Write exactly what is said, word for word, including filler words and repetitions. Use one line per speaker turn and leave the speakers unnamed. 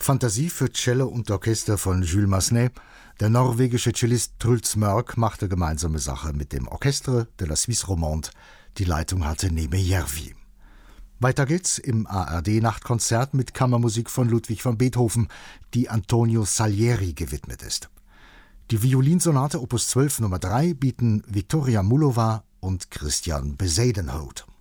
Fantasie für Cello und Orchester von Jules Massenet. Der norwegische Cellist Truls Mørk machte gemeinsame Sache mit dem Orchestre de la Suisse Romande. Die Leitung hatte Neme Järvi. Weiter geht's im A R D-Nachtkonzert mit Kammermusik von Ludwig van Beethoven, die Antonio Salieri gewidmet ist. Die Violinsonate Opus zwölf Nummer drei bieten Viktoria Mullova und Christian Bezuidenhout.